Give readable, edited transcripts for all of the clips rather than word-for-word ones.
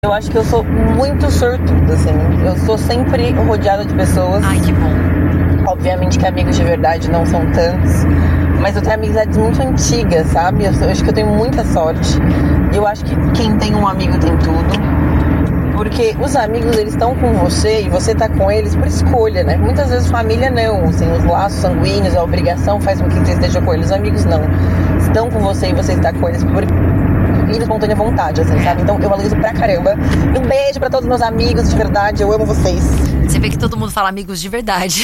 Eu acho que eu sou muito sortuda, assim. Eu sou sempre rodeada de pessoas. Ai, que bom. Obviamente que amigos de verdade não são tantos, mas eu tenho amizades muito antigas, sabe? Eu acho que eu tenho muita sorte. Eu acho que quem tem um amigo tem tudo. Porque os amigos, eles estão com você e você tá com eles por escolha, né? Muitas vezes família não, assim, os laços sanguíneos, a obrigação faz com que você esteja com eles. Os amigos não. Estão com você e você está com eles por livre, espontânea vontade, assim, sabe? Então eu valorizo pra caramba. E um beijo pra todos os meus amigos, de verdade, eu amo vocês. Você vê que todo mundo fala amigos de verdade.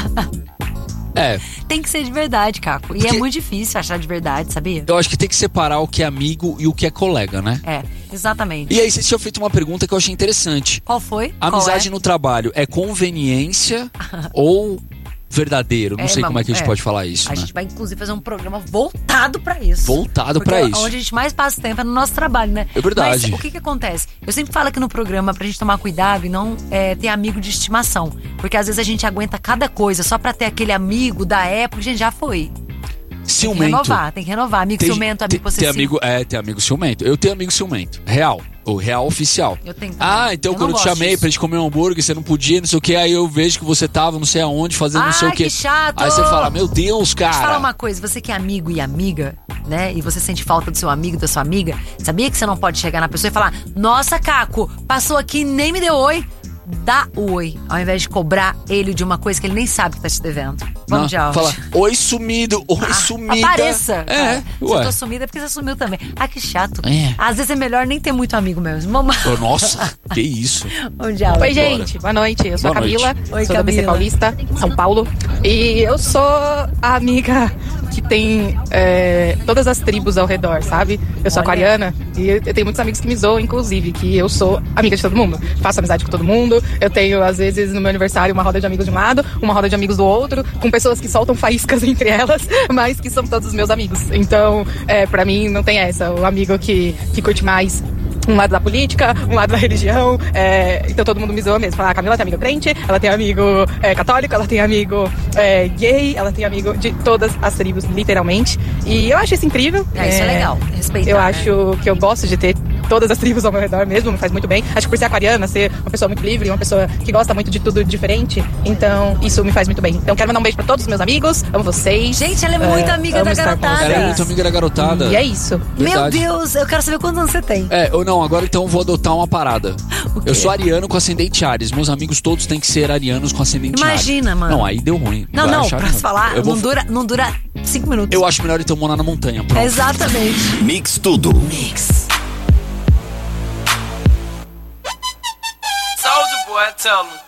É. Tem que ser de verdade, Caco. E Porque é muito difícil achar de verdade, sabia? eu acho que tem que separar o que é amigo e o que é colega, né? É, exatamente. E aí você tinha feito uma pergunta que eu achei interessante. Qual foi? Amizade no trabalho é conveniência ou verdadeiro? Não sei como é que a gente pode falar isso, A né? gente vai, inclusive, fazer um programa voltado pra isso. Voltado Porque pra isso. onde a gente mais passa tempo é no nosso trabalho, né? É verdade. Mas o que acontece? Eu sempre falo aqui no programa pra gente tomar cuidado e não ter amigo de estimação. Porque às vezes a gente aguenta cada coisa só pra ter aquele amigo da época que a gente já foi. Ciumento. Tem que renovar. Amigo ciumento, amigo possessivo. Tem amigo ciumento. Eu tenho amigo ciumento. Real. O real oficial. Eu tenho também. Então Eu quando não eu te gosto chamei disso. pra gente comer um hambúrguer, você não podia, não sei o que, aí eu vejo que você tava não sei aonde, fazendo não sei o que. Que chato! Aí você fala, meu Deus, cara. Deixa eu falar uma coisa, você que é amigo e amiga, né? E você sente falta do seu amigo e da sua amiga, sabia que você não pode chegar na pessoa e falar: nossa, Caco, passou aqui e nem me deu oi? Dá o oi, ao invés de cobrar ele de uma coisa que ele nem sabe que tá te devendo. Vamos de áudio. Fala, oi sumido, oi sumida. Apareça. É, Se ué. eu tô sumida é porque você sumiu também. Ah, que chato. É. Às vezes é melhor nem ter muito amigo mesmo. Vamos. Nossa, que isso. Vamos de áudio. Oi, gente. Boa noite. Eu sou Boa a Camila. noite. Oi, sou da BC Camila. Paulista, São Paulo. E eu sou a amiga que tem todas as tribos ao redor, sabe? Eu sou aquariana e eu tenho muitos amigos que me zoam, inclusive, que eu sou amiga de todo mundo. Faço amizade com todo mundo. Eu tenho, às vezes, no meu aniversário, uma roda de amigos de um lado, uma roda de amigos do outro, com pessoas que soltam faíscas entre elas, mas que são todos os meus amigos. Então, pra mim, não tem essa. O amigo que curte mais um lado da política, um lado da religião, então todo mundo me zoa mesmo. Fala, a Camila tem amigo crente, ela tem amigo católico, ela tem amigo gay, ela tem amigo de todas as tribos, literalmente. E eu acho isso incrível. Isso é legal, respeitar. Eu né? acho que eu gosto de ter todas as tribos ao meu redor mesmo, me faz muito bem. Acho que por ser aquariana, ser uma pessoa muito livre, uma pessoa que gosta muito de tudo diferente, então isso me faz muito bem. Então quero mandar um beijo pra todos os meus amigos, amo vocês. Gente, ela é muito amiga amo da estar com garotada. Ela é vocês. muito amiga da garotada. E é isso. Meu Verdade. Deus, eu quero saber quantos anos você tem. Ou não, agora então eu vou adotar uma parada. O quê? Eu sou ariano com ascendente Ares. Meus amigos todos têm que ser arianos com ascendente Ares. Imagina, mano. Não, aí deu ruim. Não, Vai achar pra ruim. falar, Eu vou- não dura 5 minutos. Eu acho melhor então morar na montanha. Pronto. Exatamente. Mix tudo. Mix. Soulja Boy, tell me.